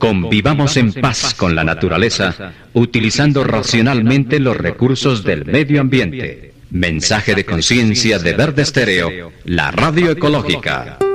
Convivamos en paz con la naturaleza, utilizando racionalmente los recursos del medio ambiente. Mensaje de conciencia de Verde Estéreo, la radio ecológica.